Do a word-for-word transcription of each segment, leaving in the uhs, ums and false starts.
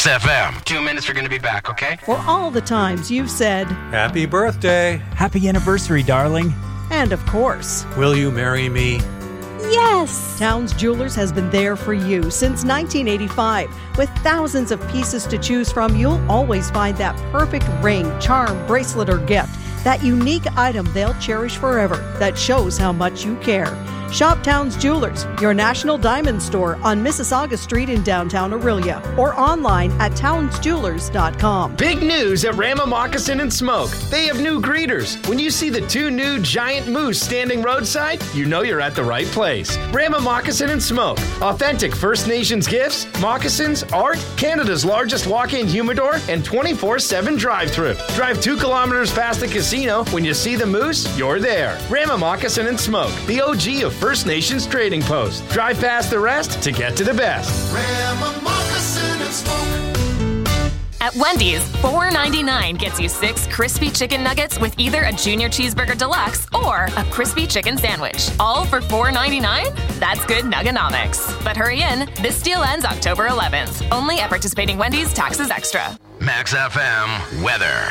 Max F M. Two minutes, we're going to be back, okay? For all the times you've said, Happy birthday. Happy anniversary, darling. and of course, Will you marry me? yes! Towns Jewelers has been there for you since nineteen eighty-five. With thousands of pieces to choose from, you'll always find that perfect ring, charm, bracelet, or gift. That unique item they'll cherish forever that shows how much you care. Shop Towns Jewelers, your national diamond store on Mississauga Street in downtown Orillia, or online at towns jewelers dot com. Big news at Rama Moccasin and Smoke. They have new greeters. When you see the two new giant moose standing roadside, you know you're at the right place. Rama Moccasin and Smoke. Authentic First Nations gifts, moccasins, art, Canada's largest walk-in humidor, and twenty-four seven drive-thru. Drive two kilometers past the casino. When you see the moose, you're there. Rama Moccasin and Smoke, the O G of First Nations Trading Post. Drive past the rest to get to the best. Rama Moccasin and Smoke. At Wendy's, four ninety-nine gets you six crispy chicken nuggets with either a junior cheeseburger deluxe or a crispy chicken sandwich. All for four ninety-nine? That's good nuggonomics. But hurry in, this deal ends October eleventh. Only at participating Wendy's, taxes extra. Max F M weather.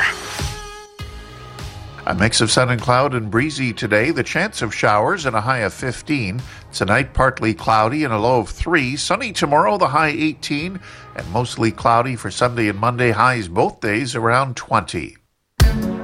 A mix of sun and cloud and breezy today. The chance of showers and a high of fifteen. Tonight, partly cloudy and a low of three. Sunny tomorrow, the high eighteen. And mostly cloudy for Sunday and Monday. Highs both days around twenty.